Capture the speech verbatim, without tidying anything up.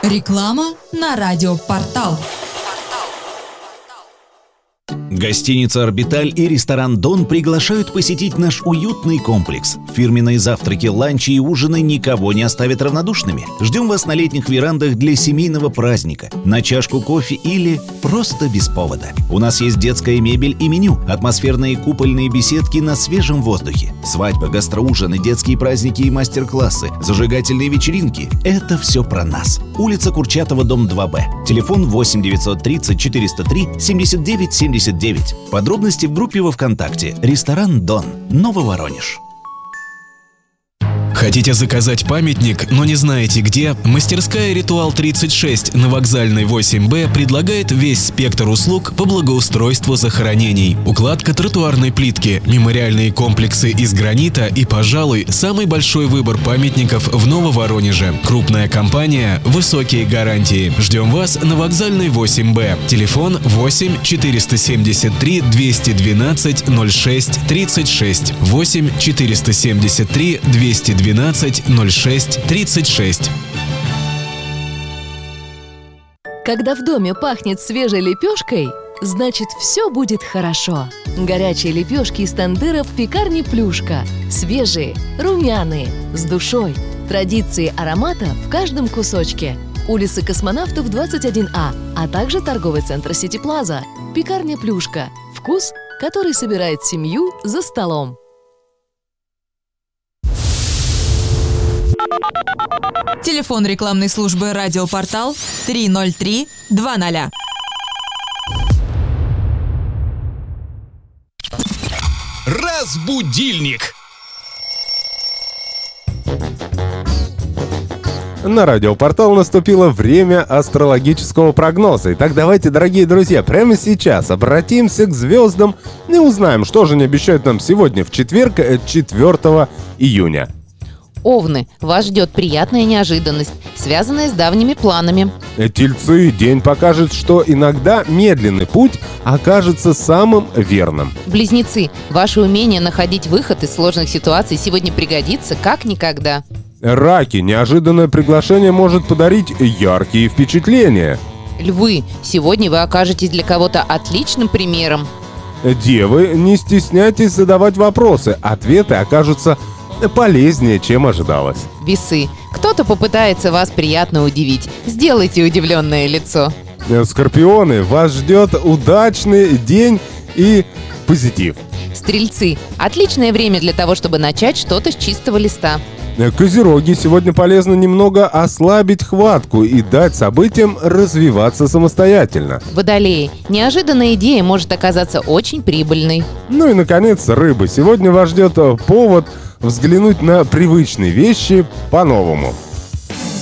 Реклама на радиопортал. Гостиница «Орбиталь» и ресторан «Дон» приглашают посетить наш уютный комплекс. Фирменные завтраки, ланчи и ужины никого не оставят равнодушными. Ждем вас на летних верандах для семейного праздника, на чашку кофе или просто без повода. У нас есть детская мебель и меню, атмосферные купольные беседки на свежем воздухе, свадьбы, гастроужины, детские праздники и мастер-классы, зажигательные вечеринки – это все про нас. Улица Курчатова, дом два Б. Телефон восемь девятьсот тридцать четыреста три семьдесят девять семьдесят девять. Подробности в группе во ВКонтакте. Ресторан «Дон», Нововоронеж. Хотите заказать памятник, но не знаете где? Мастерская «Ритуал тридцать шесть» на Вокзальной восемь Б предлагает весь спектр услуг по благоустройству захоронений. Укладка тротуарной плитки, мемориальные комплексы из гранита и, пожалуй, самый большой выбор памятников в Нововоронеже. Крупная компания, высокие гарантии. Ждем вас на Вокзальной восемь Б. Телефон восемь четыреста семьдесят три двести двенадцать ноль шесть тридцать шесть. восемь четыреста семьдесят три двести двенадцать ноль шесть тридцать шесть. Когда в доме пахнет свежей лепешкой, значит, все будет хорошо. Горячие лепешки из тандыра в пекарне «Плюшка». Свежие, румяные, с душой. Традиции аромата в каждом кусочке. Улица Космонавтов, двадцать один А, а также торговый центр «Сити Плаза». Пекарня «Плюшка». Вкус, который собирает семью за столом. Телефон рекламной службы «Радиопортал» три ноль три два ноль. Разбудильник. На радиопортал наступило время астрологического прогноза. Итак, давайте, дорогие друзья, прямо сейчас обратимся к звездам и узнаем, что же они обещают нам сегодня, в четверг, четвёртого июня. Овны, вас ждет приятная неожиданность, связанная с давними планами. Тельцы, день покажет, что иногда медленный путь окажется самым верным. Близнецы, ваше умение находить выход из сложных ситуаций сегодня пригодится как никогда. Раки, неожиданное приглашение может подарить яркие впечатления. Львы, сегодня вы окажетесь для кого-то отличным примером. Девы, не стесняйтесь задавать вопросы, ответы окажутся полезнее, чем ожидалось. Весы, кто-то попытается вас приятно удивить. Сделайте удивленное лицо. Скорпионы, вас ждет удачный день и позитив. Стрельцы, отличное время для того, чтобы начать что-то с чистого листа. Козероги, сегодня полезно немного ослабить хватку и дать событиям развиваться самостоятельно. Водолеи, неожиданная идея может оказаться очень прибыльной. Ну и, наконец, рыбы. Сегодня вас ждет повод взглянуть на привычные вещи по-новому.